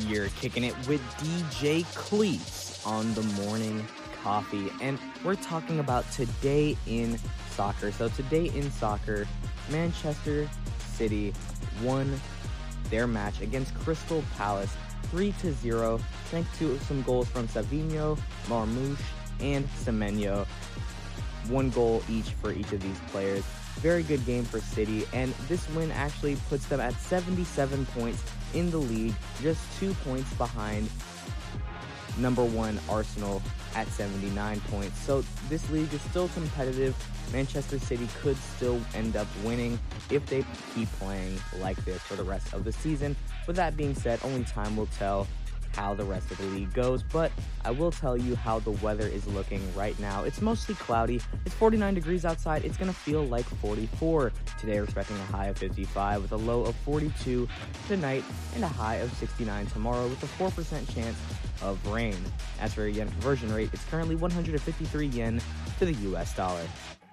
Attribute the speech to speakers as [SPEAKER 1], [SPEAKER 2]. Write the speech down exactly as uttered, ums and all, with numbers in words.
[SPEAKER 1] You're kicking it with D J Cleats on the morning coffee, and we're talking about today in soccer. So today in soccer, Manchester City won their match against Crystal Palace three to zero, thanks to some goals from Savinho, Marmoush, and Semenyo. One goal each for each of these players. Very good game for City, and this win actually puts them at seventy-seven points in the league, just two points behind number one Arsenal at seventy-nine points. So this league is still competitive. Manchester City could still end up winning if they keep playing like this for the rest of the season. With that being said, only time will tell how the rest of the league goes, but I will tell you how the weather is looking right now. It's mostly cloudy. It's forty-nine degrees outside. It's going to feel like forty-four. Today we're expecting a high of fifty-five with a low of forty-two tonight and a high of sixty-nine tomorrow with a four percent chance of rain. As for a yen conversion rate, it's currently one hundred fifty-three yen to the U S dollar.